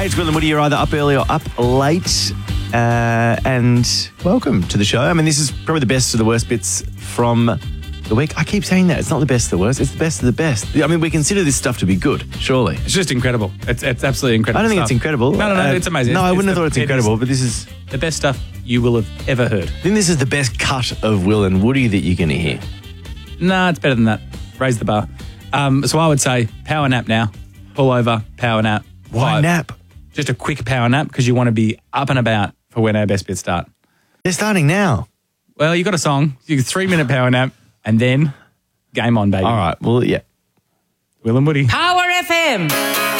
Hey, it's Will and Woody. You're either up early or up late. And welcome to the show. I mean, this is probably the best of the worst bits from the week. I keep saying that. It's not the best of the worst. It's the best of the best. I mean, we consider this stuff to be good, surely. It's just incredible. It's absolutely incredible. I don't think stuff. it's incredible. No, it's amazing. No, I wouldn't have thought it's incredible, but this is the best stuff you will have ever heard. I think this is the best cut of Will and Woody that you're going to hear. No, it's better than that. Raise the bar. So I would say power nap now. Pull over, power nap. Why nap? Just a quick power nap because you want to be up and about for when our best bits start. They're starting now. Well, you got a song. You 3-minute power nap and then game on, baby. All right. Well, yeah. Will and Woody. Power FM.